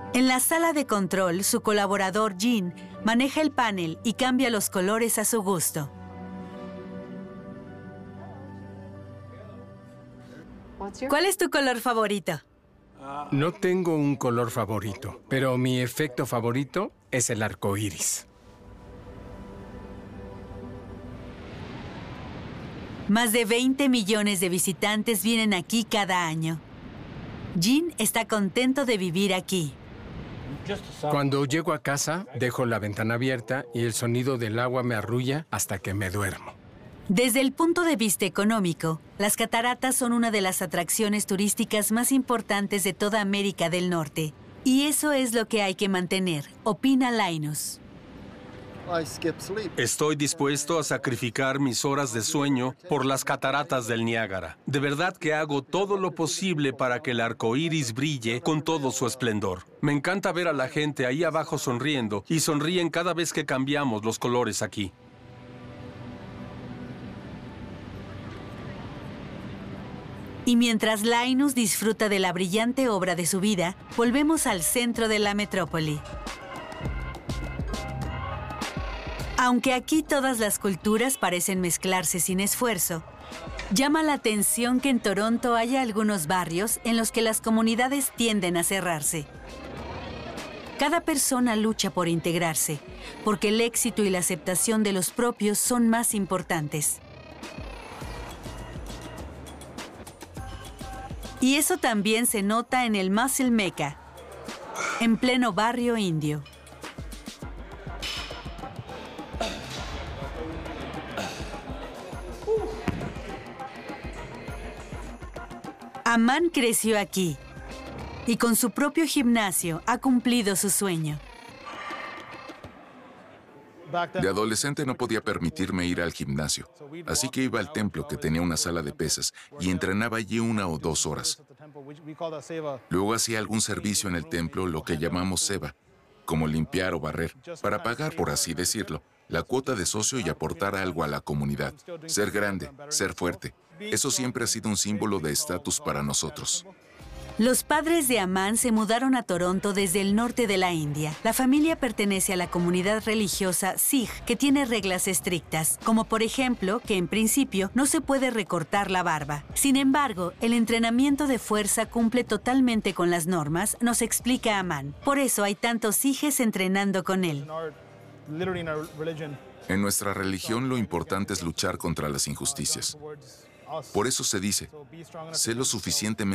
En la sala de control, su colaborador Jean maneja el panel y cambia los colores a su gusto. ¿Cuál es tu color favorito? No tengo un color favorito, pero mi efecto favorito es el arco iris. Más de 20 millones de visitantes vienen aquí cada año. Jean está contento de vivir aquí. Cuando llego a casa, dejo la ventana abierta y el sonido del agua me arrulla hasta que me duermo. Desde el punto de vista económico, las cataratas son una de las atracciones turísticas más importantes de toda América del Norte. Y eso es lo que hay que mantener, opina Linus. Estoy dispuesto a sacrificar mis horas de sueño por las cataratas del Niágara. De verdad que hago todo lo posible para que el arco iris brille con todo su esplendor. Me encanta ver a la gente ahí abajo sonriendo y sonríen cada vez que cambiamos los colores aquí. Y mientras Linus disfruta de la brillante obra de su vida, volvemos al centro de la metrópoli. Aunque aquí todas las culturas parecen mezclarse sin esfuerzo, llama la atención que en Toronto haya algunos barrios en los que las comunidades tienden a cerrarse. Cada persona lucha por integrarse, porque el éxito y la aceptación de los propios son más importantes. Y eso también se nota en el Muscle Mecca, en pleno barrio indio. Aman creció aquí y con su propio gimnasio ha cumplido su sueño. De adolescente no podía permitirme ir al gimnasio, así que iba al templo que tenía una sala de pesas y entrenaba allí 1 o 2 horas. Luego hacía algún servicio en el templo, lo que llamamos seva, como limpiar o barrer, para pagar, por así decirlo, la cuota de socio y aportar algo a la comunidad. Ser grande, ser fuerte, eso siempre ha sido un símbolo de estatus para nosotros. Los padres de Aman se mudaron a Toronto desde el norte de la India. La familia pertenece a la comunidad religiosa Sikh, que tiene reglas estrictas, como por ejemplo que en principio no se puede recortar la barba. Sin embargo, el entrenamiento de fuerza cumple totalmente con las normas, nos explica Aman. Por eso hay tantos sijes entrenando con él. En nuestra religión lo importante es luchar contra las injusticias. Por eso se dice, sé lo suficientemente